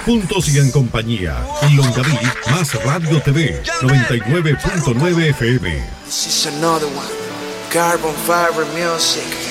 Juntos y en compañía. En Longaví, más Radio TV, 99.9 FM. This is another one. Carbon Fiber Music.